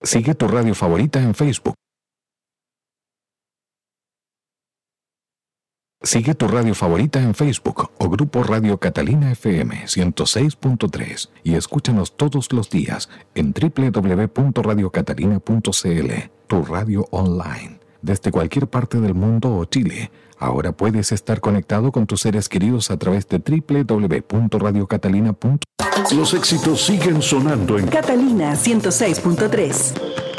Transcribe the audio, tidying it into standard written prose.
Sigue tu radio favorita en Facebook. Sigue tu radio favorita en Facebook o Grupo Radio Catalina FM 106.3 y escúchanos todos los días en www.radiocatalina.cl, tu radio online. Desde cualquier parte del mundo o Chile, ahora puedes estar conectado con tus seres queridos a través de www.radiocatalina.cl. Los éxitos siguen sonando en Catalina 106.3.